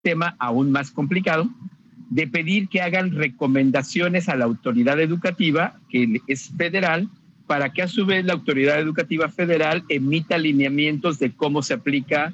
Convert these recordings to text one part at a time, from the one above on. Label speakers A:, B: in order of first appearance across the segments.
A: tema aún más complicado de pedir que hagan recomendaciones a la autoridad educativa, que es federal, para que a su vez la autoridad educativa federal emita lineamientos de cómo se aplica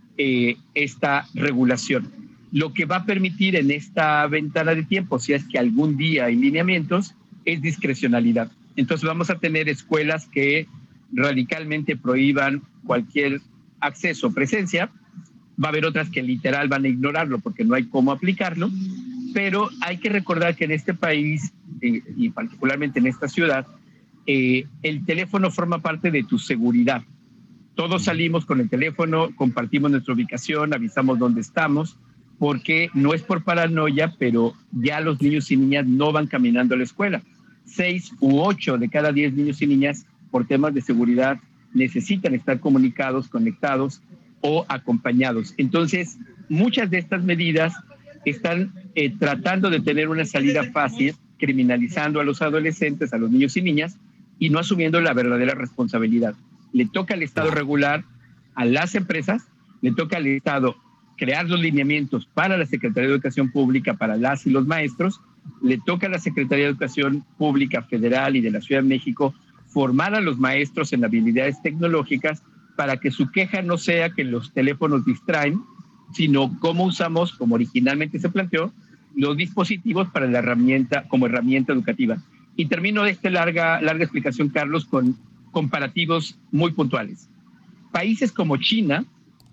A: esta regulación. Lo que va a permitir en esta ventana de tiempo, si es que algún día hay lineamientos, es discrecionalidad. Entonces vamos a tener escuelas que radicalmente prohíban cualquier acceso o presencia. Va a haber otras que literal van a ignorarlo porque no hay cómo aplicarlo, pero hay que recordar que en este país y particularmente en esta ciudad, el teléfono forma parte de tu seguridad. Todos salimos con el teléfono, compartimos nuestra ubicación, avisamos dónde estamos, porque no es por paranoia, pero ya los niños y niñas no van caminando a la escuela. 6 u 8 de cada 10 niños y niñas, por temas de seguridad, necesitan estar comunicados, conectados o acompañados. Entonces, muchas de estas medidas están tratando de tener una salida fácil, criminalizando a los adolescentes, a los niños y niñas, y no asumiendo la verdadera responsabilidad. Le toca al Estado regular, a las empresas, le toca al Estado crear los lineamientos para la Secretaría de Educación Pública, para las y los maestros, le toca a la Secretaría de Educación Pública Federal y de la Ciudad de México formar a los maestros en habilidades tecnológicas para que su queja no sea que los teléfonos distraen, sino cómo usamos, como originalmente se planteó, los dispositivos para la herramienta, como herramienta educativa. Y termino esta larga explicación, Carlos, con comparativos muy puntuales. Países como China,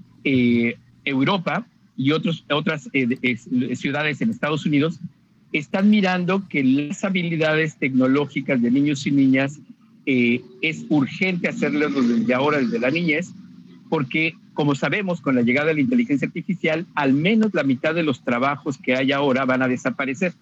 A: Europa y otras ciudades en Estados Unidos están mirando que las habilidades tecnológicas de niños y niñas es urgente hacerlas desde ahora, desde la niñez, porque, como sabemos, con la llegada de la inteligencia artificial, al menos la mitad de los trabajos que hay ahora van a desaparecer.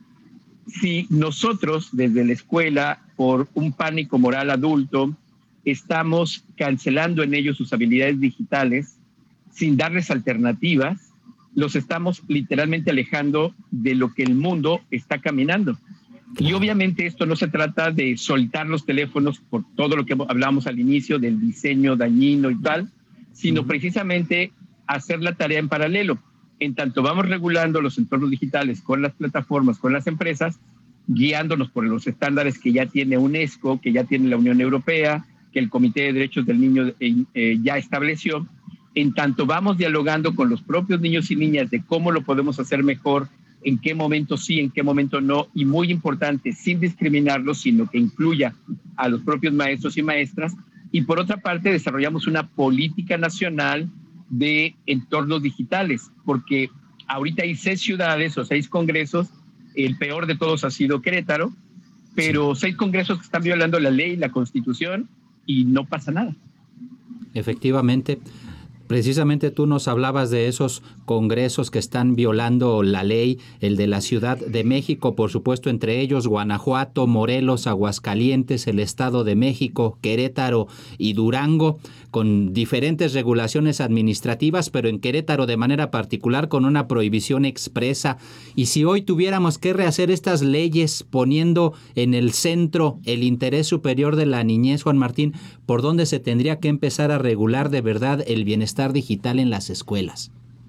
A: Si nosotros, desde la escuela, por un pánico moral adulto, estamos cancelando en ellos sus habilidades digitales, sin darles alternativas, los estamos literalmente alejando de lo que el mundo está caminando. Y obviamente esto no se trata de soltar los teléfonos por todo lo que hablábamos al inicio del diseño dañino y tal, sino precisamente hacer la tarea en paralelo. En tanto vamos regulando los entornos digitales con las plataformas, con las empresas, guiándonos por los estándares que ya tiene UNESCO, que ya tiene la Unión Europea, que el Comité de Derechos del Niño ya estableció. En tanto vamos dialogando con los propios niños y niñas de cómo lo podemos hacer mejor, en qué momento sí, en qué momento no, y muy importante, sin discriminarlos, sino que incluya a los propios maestros y maestras. Y por otra parte, desarrollamos una política nacional de entornos digitales, porque ahorita hay 6 ciudades o 6 congresos, el peor de todos ha sido Querétaro, pero 6 congresos que están violando la ley, la Constitución, y no pasa nada.
B: Efectivamente. Precisamente tú nos hablabas de esos congresos que están violando la ley, el de la Ciudad de México, por supuesto, entre ellos Guanajuato, Morelos, Aguascalientes, el Estado de México, Querétaro y Durango, con diferentes regulaciones administrativas, pero en Querétaro de manera particular con una prohibición expresa. Y si hoy tuviéramos que rehacer estas leyes poniendo en el centro el interés superior de la niñez, Juan Martín, ¿por dónde se tendría que empezar a regular de verdad el bienestar digital en las escuelas?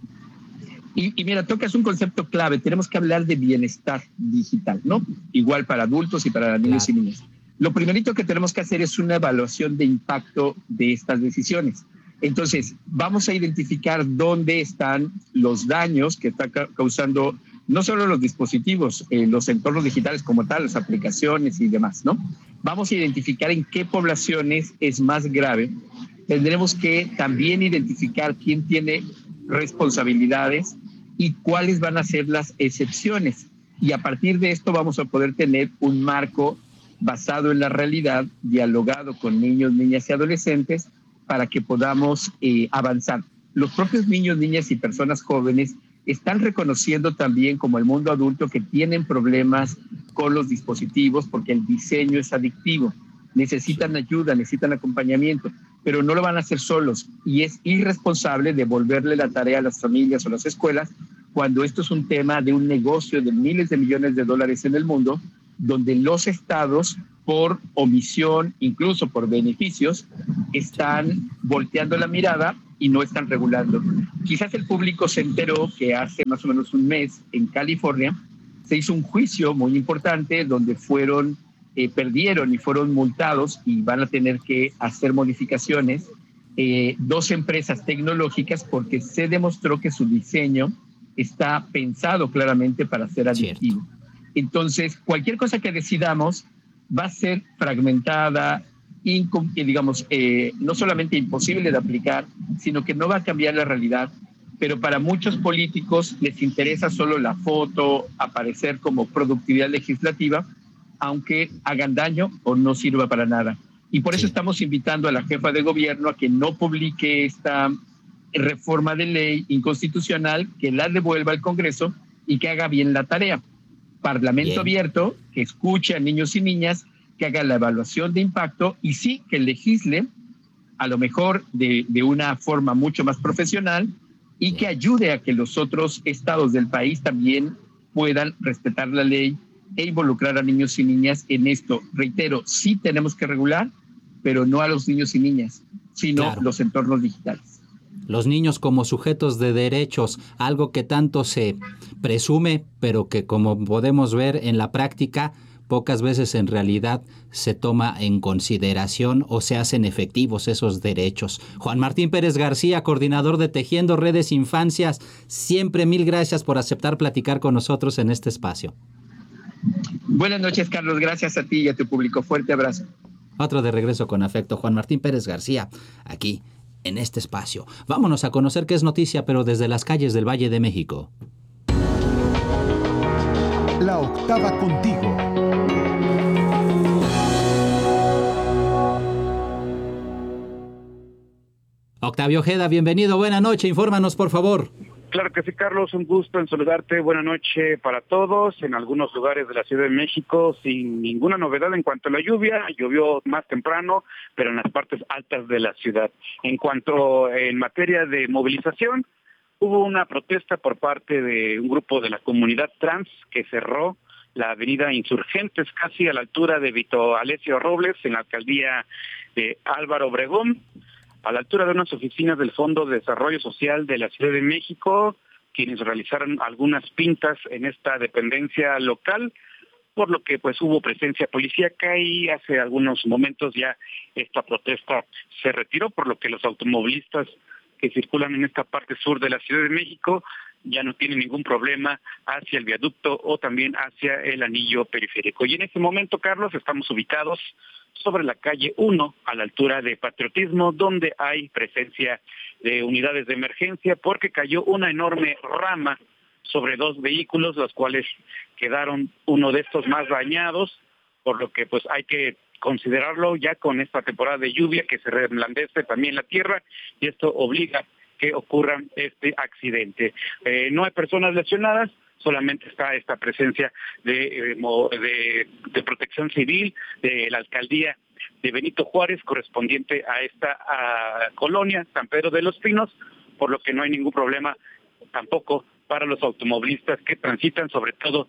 A: Y mira, tocas un concepto clave. Tenemos que hablar de bienestar digital, ¿no? Igual para adultos y para niños y niñas. Lo primerito que tenemos que hacer es una evaluación de impacto de estas decisiones. Entonces, vamos a identificar dónde están los daños que está causando no solo los dispositivos, los entornos digitales como tal, las aplicaciones y demás, ¿no? Vamos a identificar en qué poblaciones es más grave. Tendremos que también identificar quién tiene responsabilidades y cuáles van a ser las excepciones. Y a partir de esto vamos a poder tener un marco basado en la realidad, dialogado con niños, niñas y adolescentes para que podamos avanzar. Los propios niños, niñas y personas jóvenes están reconociendo también como el mundo adulto que tienen problemas con los dispositivos porque el diseño es adictivo. Necesitan ayuda, necesitan acompañamiento, pero no lo van a hacer solos y es irresponsable devolverle la tarea a las familias o las escuelas cuando esto es un tema de un negocio de miles de millones de dólares en el mundo, donde los estados, por omisión, incluso por beneficios, están volteando la mirada y no están regulando. Quizás el público se enteró que hace más o menos un mes en California se hizo un juicio muy importante donde perdieron y fueron multados y van a tener que hacer modificaciones 2 empresas tecnológicas porque se demostró que su diseño está pensado claramente para ser adictivo. Cierto. Entonces, cualquier cosa que decidamos va a ser fragmentada, digamos, no solamente imposible de aplicar, sino que no va a cambiar la realidad. Pero para muchos políticos les interesa solo la foto, aparecer como productividad legislativa, aunque hagan daño o no sirva para nada. Y por eso estamos invitando a la jefa de gobierno a que no publique esta reforma de ley inconstitucional, que la devuelva al Congreso y que haga bien la tarea. Parlamento abierto, que escuche a niños y niñas, que haga la evaluación de impacto y sí que legisle, a lo mejor de una forma mucho más profesional y que ayude a que los otros estados del país también puedan respetar la ley e involucrar a niños y niñas en esto. Reitero, sí tenemos que regular, pero no a los niños y niñas, sino los entornos digitales.
B: Los niños como sujetos de derechos, algo que tanto se presume, pero que como podemos ver en la práctica, pocas veces en realidad se toma en consideración o se hacen efectivos esos derechos. Juan Martín Pérez García, coordinador de Tejiendo Redes Infancias, siempre mil gracias por aceptar platicar con nosotros en este espacio.
A: Buenas noches, Carlos. Gracias a ti y a tu público. Fuerte abrazo.
B: Otro de regreso con afecto, Juan Martín Pérez García, aquí en este espacio. Vámonos a conocer qué es noticia, pero desde las calles del Valle de México.
C: La octava contigo.
B: Octavio Ojeda, bienvenido, buena noche, infórmanos por favor.
D: Claro que sí, Carlos, un gusto en saludarte, buena noche para todos. En algunos lugares de la Ciudad de México sin ninguna novedad en cuanto a la lluvia, llovió más temprano, pero en las partes altas de la ciudad. En cuanto en materia de movilización, hubo una protesta por parte de un grupo de la comunidad trans que cerró la avenida Insurgentes casi a la altura de Vito Alessio Robles en la alcaldía de Álvaro Obregón, a la altura de unas oficinas del Fondo de Desarrollo Social de la Ciudad de México, quienes realizaron algunas pintas en esta dependencia local, por lo que pues hubo presencia policíaca y hace algunos momentos ya esta protesta se retiró, por lo que los automovilistas que circulan en esta parte sur de la Ciudad de México ya no tienen ningún problema hacia el viaducto o también hacia el anillo periférico. Y en este momento, Carlos, estamos ubicados sobre la calle 1, a la altura de Patriotismo, donde hay presencia de unidades de emergencia porque cayó una enorme rama sobre 2 vehículos, los cuales quedaron uno de estos más dañados, por lo que pues hay que considerarlo ya con esta temporada de lluvia que se reblandece también la tierra y esto obliga que ocurra este accidente. No hay personas lesionadas, solamente está esta presencia de protección civil de la alcaldía de Benito Juárez, correspondiente a esta colonia, San Pedro de los Pinos, por lo que no hay ningún problema tampoco para los automovilistas que transitan, sobre todo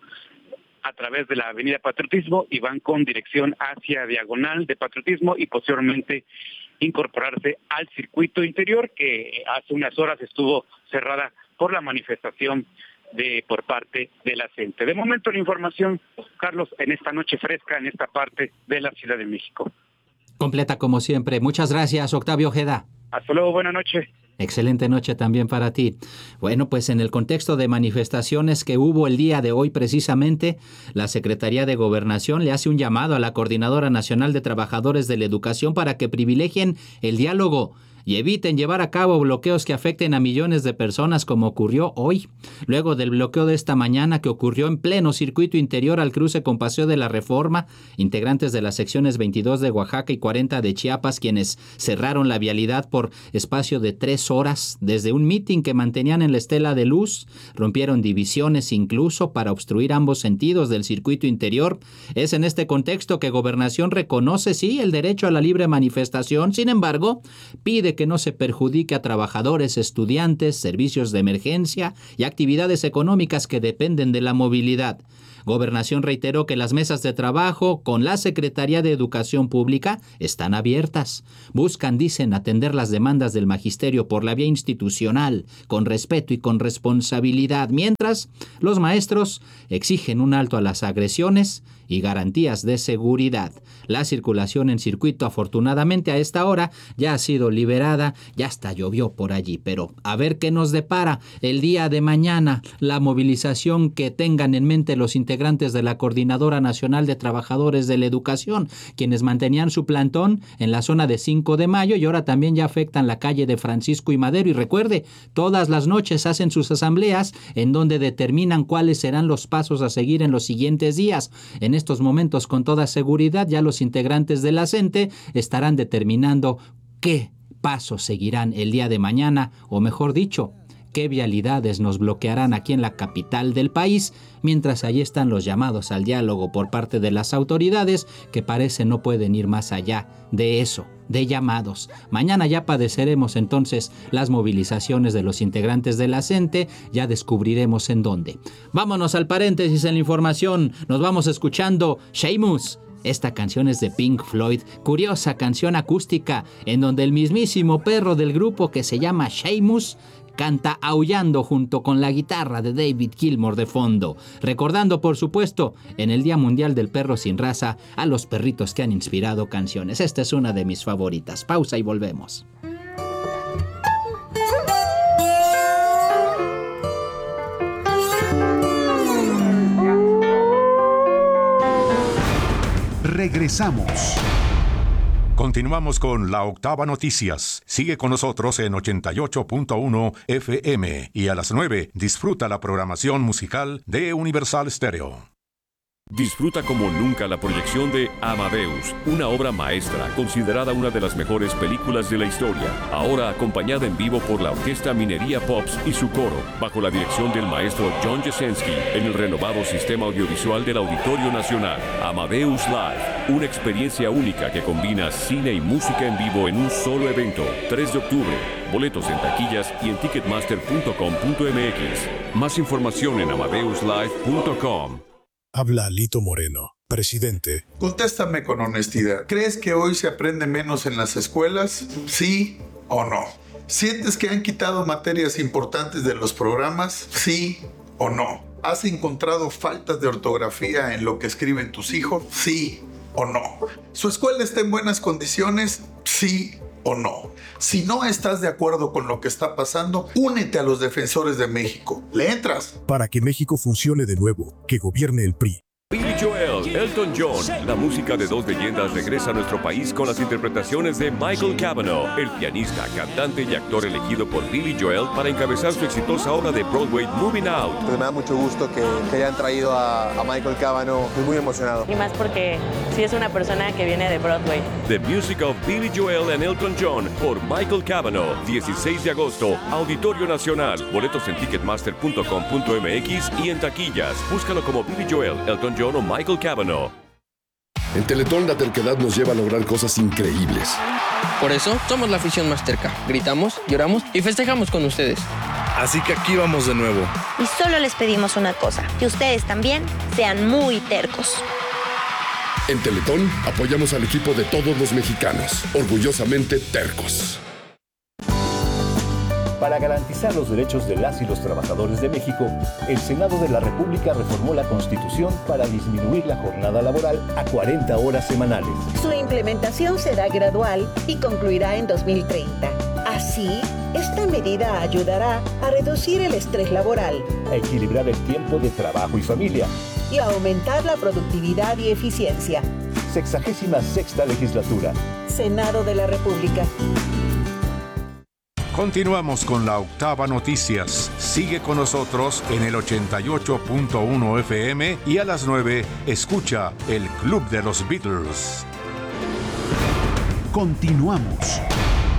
D: a través de la avenida Patriotismo y van con dirección hacia Diagonal de Patriotismo y posteriormente incorporarse al circuito interior que hace unas horas estuvo cerrada por la manifestación por parte de la gente. De momento la información, Carlos, en esta noche fresca en esta parte de la Ciudad de México.
B: Completa como siempre. Muchas gracias, Octavio Ojeda.
D: Hasta luego, buena noche.
B: Excelente noche también para ti. Bueno, pues en el contexto de manifestaciones que hubo el día de hoy precisamente, la Secretaría de Gobernación le hace un llamado a la Coordinadora Nacional de Trabajadores de la Educación para que privilegien el diálogo y eviten llevar a cabo bloqueos que afecten a millones de personas como ocurrió hoy, luego del bloqueo de esta mañana que ocurrió en pleno circuito interior al cruce con Paseo de la Reforma. Integrantes de las secciones 22 de Oaxaca y 40 de Chiapas, quienes cerraron la vialidad por espacio de 3 horas desde un mitin que mantenían en la Estela de Luz, rompieron divisiones incluso para obstruir ambos sentidos del circuito interior. Es en este contexto que Gobernación reconoce, sí, el derecho a la libre manifestación, sin embargo, pide que no se perjudique a trabajadores, estudiantes, servicios de emergencia y actividades económicas que dependen de la movilidad. Gobernación reiteró que las mesas de trabajo con la Secretaría de Educación Pública están abiertas. Buscan, dicen, atender las demandas del magisterio por la vía institucional, con respeto y con responsabilidad, mientras los maestros exigen un alto a las agresiones y garantías de seguridad. La circulación en circuito, afortunadamente a esta hora, ya ha sido liberada, ya hasta llovió por allí, pero a ver qué nos depara el día de mañana, la movilización que tengan en mente los integrantes de la Coordinadora Nacional de Trabajadores de la Educación, quienes mantenían su plantón en la zona de 5 de mayo y ahora también ya afectan la calle de Francisco y Madero. Y recuerde, todas las noches hacen sus asambleas en donde determinan cuáles serán los pasos a seguir en los siguientes días. En estos momentos, con toda seguridad, ya los integrantes de la CENTE estarán determinando qué pasos seguirán el día de mañana, o mejor dicho, qué vialidades nos bloquearán aquí en la capital del país, mientras allí están los llamados al diálogo por parte de las autoridades, que parece no pueden ir más allá de eso, de llamados. Mañana ya padeceremos entonces las movilizaciones de los integrantes de la CENTE, ya descubriremos en dónde. Vámonos al paréntesis en la información, nos vamos escuchando Seamus. Esta canción es de Pink Floyd, curiosa canción acústica, en donde el mismísimo perro del grupo, que se llama Seamus, canta aullando junto con la guitarra de David Gilmour de fondo, recordando, por supuesto, en el Día Mundial del Perro Sin Raza, a los perritos que han inspirado canciones. Esta es una de mis favoritas. Pausa y volvemos.
C: Regresamos.
E: Continuamos con La Octava Noticias. Sigue con nosotros en 88.1 FM y a las 9 disfruta la programación musical de Universal Stereo.
F: Disfruta como nunca la proyección de Amadeus, una obra maestra considerada una de las mejores películas de la historia, ahora acompañada en vivo por la Orquesta Minería Pops y su coro, bajo la dirección del maestro John Jasenski, en el renovado sistema audiovisual del Auditorio Nacional. Amadeus Live, una experiencia única que combina cine y música en vivo en un solo evento. 3 de octubre, boletos en taquillas y en ticketmaster.com.mx. Más información en amadeuslive.com.
G: Habla Lito Moreno, presidente.
H: Contéstame con honestidad. ¿Crees que hoy se aprende menos en las escuelas? ¿Sí o no? ¿Sientes que han quitado materias importantes de los programas? ¿Sí o no? ¿Has encontrado faltas de ortografía en lo que escriben tus hijos? ¿Sí o no? ¿Su escuela está en buenas condiciones? ¿Sí o no? Si no estás de acuerdo con lo que está pasando, únete a los defensores de México. ¿Le entras?
G: Para que México funcione de nuevo, que gobierne el PRI.
F: Billy Joel, Elton John, la música de dos leyendas regresa a nuestro país con las interpretaciones de Michael Cavanaugh, el pianista, cantante y actor elegido por Billy Joel para encabezar su exitosa obra de Broadway Moving Out.
I: Pues me da mucho gusto que hayan traído a Michael Cavanaugh, estoy muy emocionado.
J: Y más porque sí es una persona que viene de Broadway.
F: The Music of Billy Joel and Elton John por Michael Cavanaugh, 16 de agosto, Auditorio Nacional, boletos en ticketmaster.com.mx y en taquillas. Búscalo como Billy Joel, Elton John o Michael Cavanaugh.
K: En Teletón la terquedad nos lleva a lograr cosas increíbles.
L: Por eso somos la afición más terca. Gritamos, lloramos y festejamos con ustedes.
G: Así que aquí vamos de nuevo.
M: Y solo les pedimos una cosa, que ustedes también sean muy tercos.
K: En Teletón apoyamos al equipo de todos los mexicanos, orgullosamente tercos.
N: Para garantizar los derechos de las y los trabajadores de México, el Senado de la República reformó la Constitución para disminuir la jornada laboral a 40 horas semanales.
O: Su implementación será gradual y concluirá en 2030. Así, esta medida ayudará a reducir el estrés laboral,
N: a equilibrar el tiempo de trabajo y familia
O: y a aumentar la productividad y eficiencia.
N: 66ª legislatura.
O: Senado de la República.
E: Continuamos con La Octava Noticias. Sigue con nosotros en el 88.1 FM y a las 9 escucha el Club de los Beatles.
C: Continuamos.